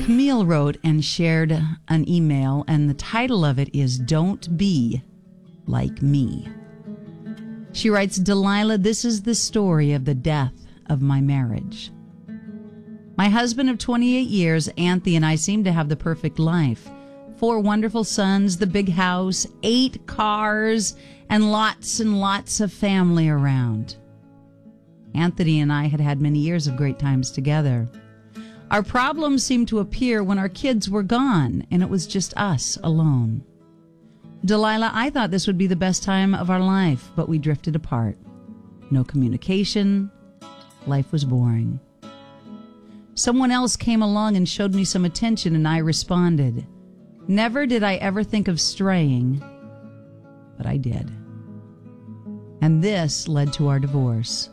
Camille wrote and shared an email, and the title of it is Don't Be Like Me. She writes, Delilah, this is the story of the death of my marriage. My husband of 28 years, Anthony, and I seem to have the perfect life. 4 wonderful sons, the big house, 8 cars, and lots of family around. Anthony and I had had many years of great times together. Our problems seemed to appear when our kids were gone, and it was just us alone. Delilah, I thought this would be the best time of our life, but we drifted apart. No communication. Life was boring. Someone else came along and showed me some attention, and I responded. Never did I ever think of straying, but I did. And this led to our divorce.